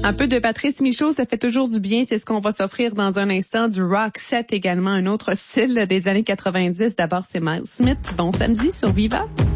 Un peu de Patrice Michaud, ça fait toujours du bien. C'est ce qu'on va s'offrir dans un instant. Du rock set également, un autre style des années 90. D'abord, c'est Miles Smith. Bon samedi sur Viva.